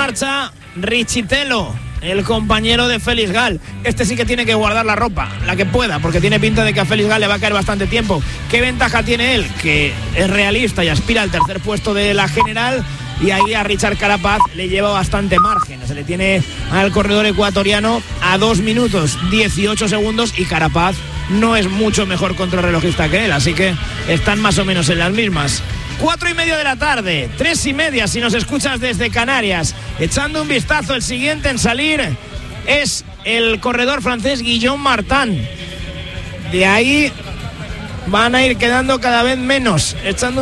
marcha Richitello, el compañero de Félix Gal. Este sí que tiene que guardar la ropa, la que pueda, porque tiene pinta de que a Félix Gal le va a caer bastante tiempo. ¿Qué ventaja tiene él? Que es realista y aspira al tercer puesto de la general, y ahí a Richard Carapaz le lleva bastante margen. Se le tiene al corredor ecuatoriano a 2 minutos 18 segundos y Carapaz no es mucho mejor contrarrelojista que él, así que están más o menos en las mismas. 4:30 de la tarde, 3:30 si nos escuchas desde Canarias. Echando un vistazo, el siguiente en salir es el corredor francés Guillaume Martin. De ahí van a ir quedando cada vez menos. Echando